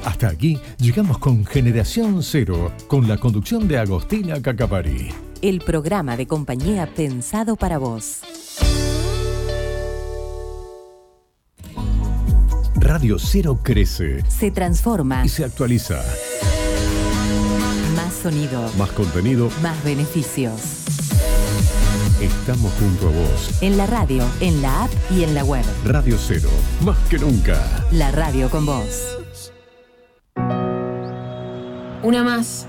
Hasta aquí llegamos con Generación Cero, con la conducción de Agostina Cacapari. El programa de compañía pensado para vos. Radio Cero crece, se transforma y se actualiza. Más sonido, más contenido, más beneficios. Estamos junto a vos. En la radio, en la app y en la web. Radio Cero, más que nunca. La radio con vos. Una más.